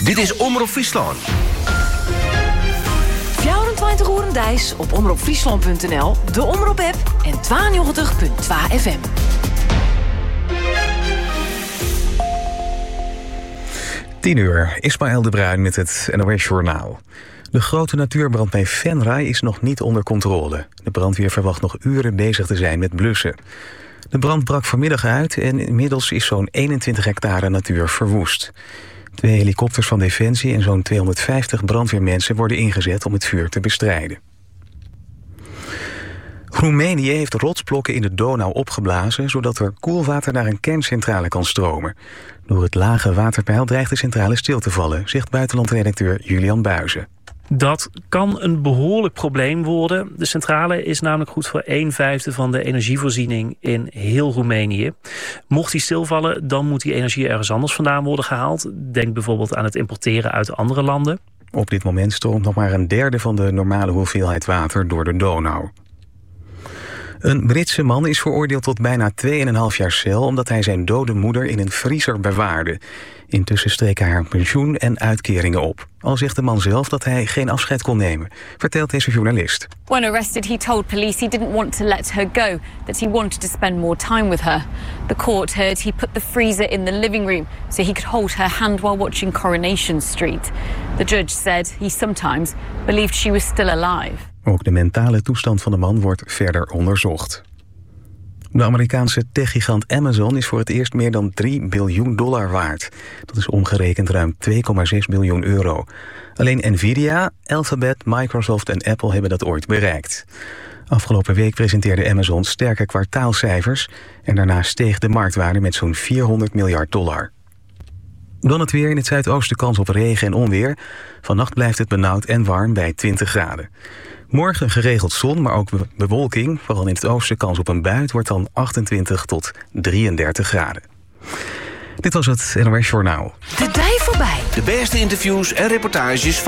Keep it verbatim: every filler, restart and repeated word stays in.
Dit is Omroep Friesland. vierentwintig uur Dijs op omroep friesland punt n l, de Omroep-app en tweeënnegentig punt twee F M. tien uur, Ismaël de Bruin met het N O S-journaal. De grote natuurbrand bij Venray is nog niet onder controle. De brandweer verwacht nog uren bezig te zijn met blussen. De brand brak vanmiddag uit en inmiddels is zo'n eenentwintig hectare natuur verwoest. Twee helikopters van Defensie en zo'n tweehonderdvijftig brandweermensen worden ingezet om het vuur te bestrijden. Roemenië heeft rotsblokken in de Donau opgeblazen, zodat er koelwater naar een kerncentrale kan stromen. Door het lage waterpeil dreigt de centrale stil te vallen, zegt buitenlandredacteur Julian Buijzen. Dat kan een behoorlijk probleem worden. De centrale is namelijk goed voor een vijfde van de energievoorziening in heel Roemenië. Mocht die stilvallen, dan moet die energie ergens anders vandaan worden gehaald. Denk bijvoorbeeld aan het importeren uit andere landen. Op dit moment stroomt nog maar een derde van de normale hoeveelheid water door de Donau. Een Britse man is veroordeeld tot bijna twee komma vijf jaar cel omdat hij zijn dode moeder in een vriezer bewaarde. Intussen streek hij haar pensioen en uitkeringen op. Al zegt de man zelf dat hij geen afscheid kon nemen, vertelt deze journalist. When arrested, he told police he didn't want to let her go, that he wanted to spend more time with her. The court heard he put the freezer in the living room so he could hold her hand while watching Coronation Street. The judge said he sometimes believed she was still alive. Ook de mentale toestand van de man wordt verder onderzocht. De Amerikaanse techgigant Amazon is voor het eerst meer dan drie biljoen dollar waard. Dat is omgerekend ruim twee komma zes biljoen euro. Alleen Nvidia, Alphabet, Microsoft en Apple hebben dat ooit bereikt. Afgelopen week presenteerde Amazon sterke kwartaalcijfers en daarna steeg de marktwaarde met zo'n vierhonderd miljard dollar. Dan het weer. In het zuidoosten kans op regen en onweer. Vannacht blijft het benauwd en warm bij twintig graden. Morgen geregeld zon, maar ook bewolking. Vooral in het oosten kans op een bui. Het wordt dan achtentwintig tot drieëndertig graden. Dit was het N O S Journaal. De dij voorbij. De beste interviews en reportages van